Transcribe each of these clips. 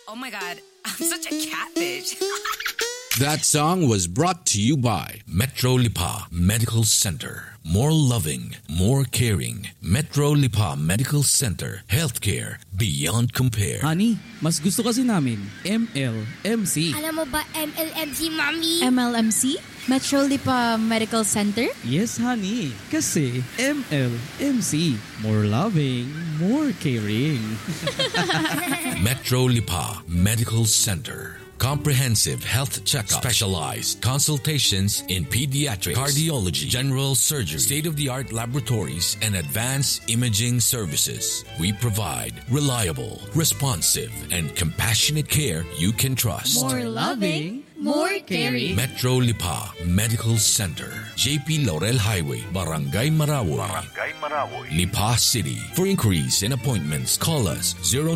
Oh my God, I'm such a catfish. That song was brought to you by Metro Lipa Medical Center. More loving, more caring. Metro Lipa Medical Center. Healthcare beyond compare. Honey, mas gusto kasi namin MLMC. Alam mo ba MLMC, Mami? MLMC? Metro Lipa Medical Center? Yes, honey. Kasi MLMC. More loving, more caring. Metro Lipa Medical Center. Comprehensive health checkup, specialized consultations in pediatrics, cardiology, general surgery, state-of-the-art laboratories, and advanced imaging services. We provide reliable, responsive, and compassionate care you can trust. More loving, more caring. Metro Lipa Medical Center, JP Laurel Highway, Barangay Marawoy, Lipa City. For inquiries and appointments, call us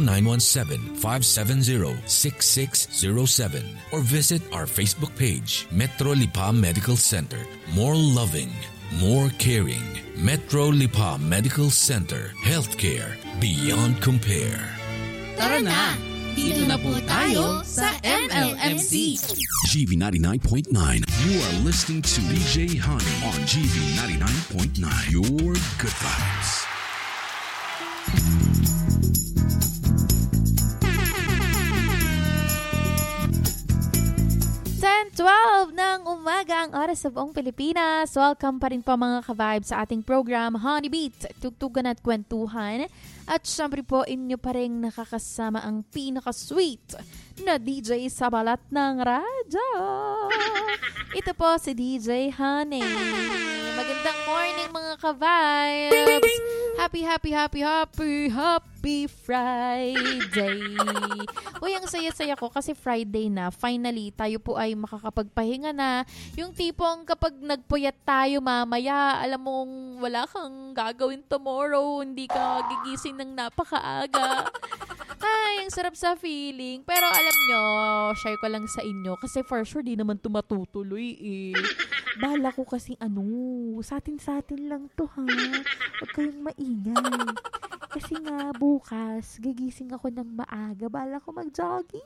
0917-570-6607 or visit our Facebook page, Metro Lipa Medical Center. More loving, more caring. Metro Lipa Medical Center. Healthcare beyond compare. Tara na! Dito na po tayo sa MLMC. GV 99.9. You are listening to DJ Honey on GV 99.9. Your good vibes. 12 ng umaga ang oras sa buong Pilipinas. Welcome pa rin po mga ka-vibes sa ating program Honey Beat, tugtugan at kwentuhan. At syempre po inyo pa rin nakakasama ang pinaka-sweet na DJ sa balat ng radyo. Ito po si DJ Honey. Magandang morning mga ka-vibes. Happy Friday. Uy, ang saya-saya ko kasi Friday na. Finally, tayo po ay makakapagpahinga na. Yung tipong kapag nagpuyat tayo mamaya, alam mong wala kang gagawin tomorrow, hindi ka gigising ng napakaaga. Ay, ang sarap sa feeling. Pero alam nyo, share ko lang sa inyo kasi for sure di naman tumatutuloy eh. Bala ko kasi sa atin lang to ha. Huwag kayong maingay. Kasi nga bukas, gigising ako ng maaga. Bala ko mag-jogging.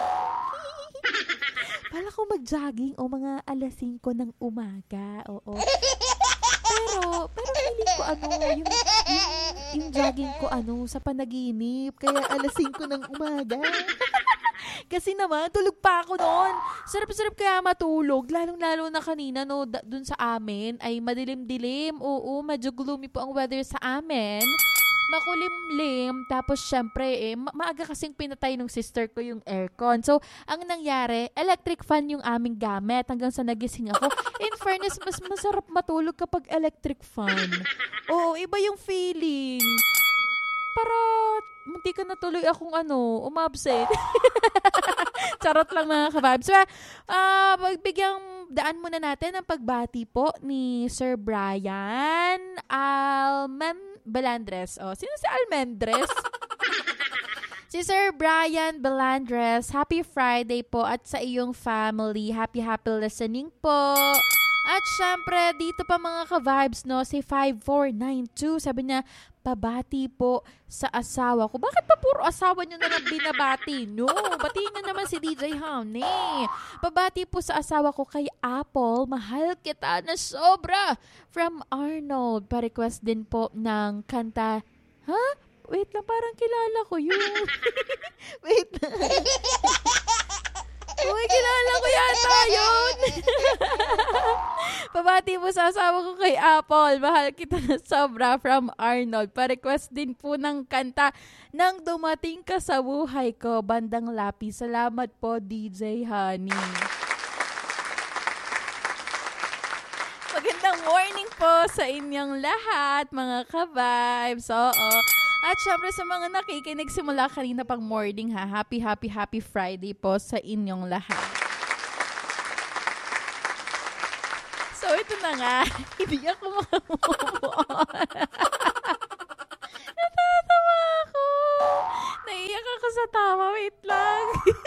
O mga alas 5 ng umaga. Oo. Pero feeling ko yung jogging ko sa panaginip. Kaya alas 5 ng umaga. Kasi naman, tulog pa ako noon. Sarap-sarap kaya matulog. Lalong-lalo na kanina, dun sa amin, ay madilim-dilim. Oo, medyo gloomy po ang weather sa amin. Makulimlim. Tapos, syempre, maaga kasing pinatay ng sister ko yung aircon. So, ang nangyari, electric fan yung aming gamit hanggang sa nagising ako. In fairness, mas masarap matulog kapag electric fan. Oo, iba yung feeling. Para munti ka natuloy akong umabsent. Charot lang mga kababs. Bigyan daan muna natin ang pagbati po ni Sir Brian Belandres. Sino si Almendres? Si Sir Brian Belandres. Happy Friday po at sa iyong family. Happy listening po. At syempre, dito pa mga ka-vibes, si 5492. Sabi niya, pabati po sa asawa ko. Bakit pa puro asawa niyo na lang binabati? No, batiin niyo naman si DJ Honey. Pabati po sa asawa ko kay Apple. Mahal kita na sobra. From Arnold. Pa-request din po ng kanta. Wait lang, parang kilala ko yun. Wait lang. Uy, kilala ko yata yun. Pabati po sa asawa ko kay Apple. Mahal kita na sobra from Arnold. Pa-request din po ng kanta nang dumating ka sa buhay ko, Bandang Lapi. Salamat po, DJ Honey. Magandang morning po sa inyong lahat, mga ka-vibes. Oo. At syempre sa mga nakikinig simula kanina pang morning Happy Friday po sa inyong lahat. So ito na nga, hindi ako makamove on. Natatawa ako. Naiiyak ako sa tawa. Wait lang.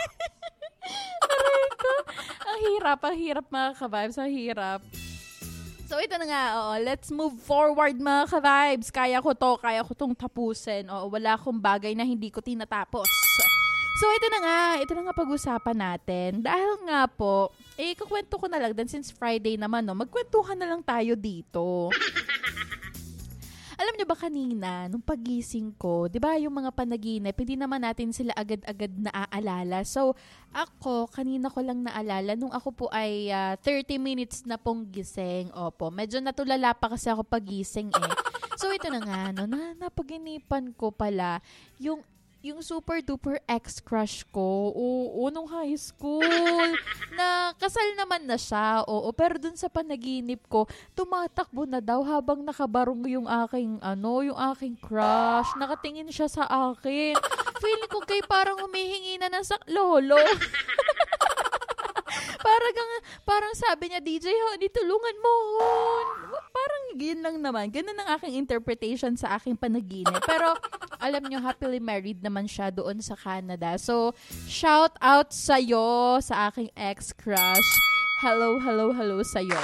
Aray ko. Ang hirap mga ka-vibes. Ang hirap. So ito na nga, let's move forward mga ka-vibes. Kaya ko tong tapusin. Wala akong bagay na hindi ko tinatapos. So, ito na nga pag-usapan natin. Dahil nga po, kukwento ko na lang din since Friday naman, no, magkwentuhan na lang tayo dito. Alam niyo ba kanina, nung pagising ko, di ba yung mga panaginip, hindi naman natin sila agad-agad naaalala. So, ako, kanina ko lang naalala, nung ako po ay 30 minutes na pong gising. Opo, medyo natulala pa kasi ako pagising eh. So, ito na nga, no, napaginipan ko pala yung super duper ex-crush ko, nung high school, na kasal naman na siya, pero dun sa panaginip ko, tumatakbo na daw habang nakabarong yung aking crush, nakatingin siya sa akin. Feeling ko kay parang humihingi na ng saklolo. Parang sabi niya, DJ Honey, tulungan mo. Parang yun lang naman. Ganun ang aking interpretation sa aking panaginip. Pero, alam nyo, happily married naman siya doon sa Canada. So, shout out sa'yo, sa aking ex-crush. Hello sa'yo.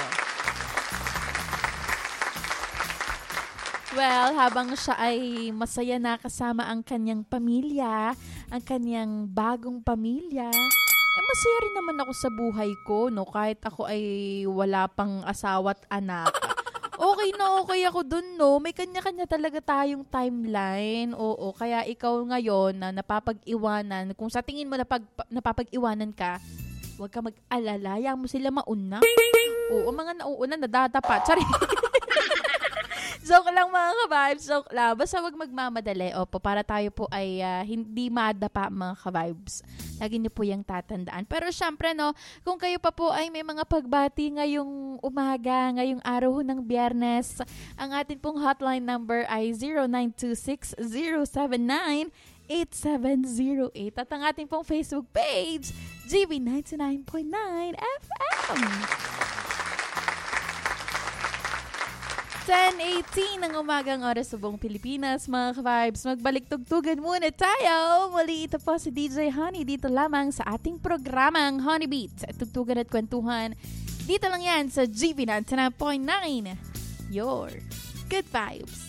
Well, habang siya ay masaya na kasama ang kanyang pamilya, ang kanyang bagong pamilya, masaya rin naman ako sa buhay ko, no? Kahit ako ay wala pang asawa at anak. Okay ako dun, no? May kanya-kanya talaga tayong timeline. Oo, kaya ikaw ngayon na napapag-iwanan, kung sa tingin mo napapag-iwanan ka, huwag ka mag-alala, hayaan mo sila mauna. Oo, mga nauuna, nadadapa. Sorry. Joke lang mga ka-vibes, joke lang. Basta wag magmamadali. Opo, para tayo po ay hindi madapa mga ka-vibes. Lagi niyo po yung tatandaan. Pero syempre, no, kung kayo pa po ay may mga pagbati ngayong umaga, ngayong araw ng Biyernes, ang atin pong hotline number ay 0926-079-8708. At ang ating pong Facebook page, GB99.9 FM. 10:18 ng umagang oras sa buong Pilipinas, mga ka-vibes. Magbalik tugtugan muna tayo. Muli ito po si DJ Honey dito lamang sa ating programang Honey Beats. Tugtugan at kwentuhan. Dito lang yan sa GB 99.9. Your good vibes.